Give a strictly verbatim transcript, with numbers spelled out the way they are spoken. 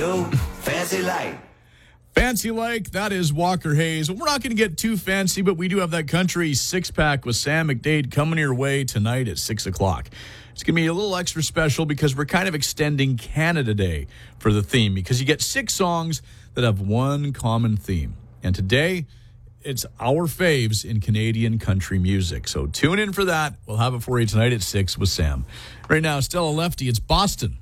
Fancy like. Fancy like, that is Walker Hayes. We're not going to get too fancy, but we do have that country six-pack with Sam McDade coming your way tonight at six o'clock. It's going to be a little extra special because we're kind of extending Canada Day for the theme, because you get six songs that have one common theme. And today, it's our faves in Canadian country music. So tune in for that. We'll have it for you tonight at six with Sam. Right now, Stella Lefty, it's Boston